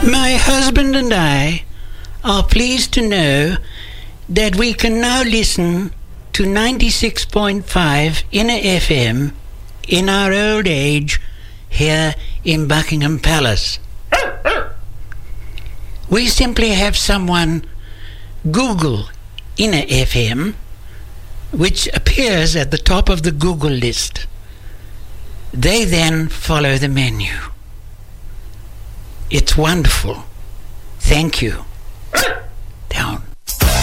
My husband and I are pleased to know that we can now listen to 96.5 Inner FM in our old age here in Buckingham Palace. We simply have someone Google Inner FM, which appears at the top of the Google list. They then follow the menu. It's wonderful. Thank you.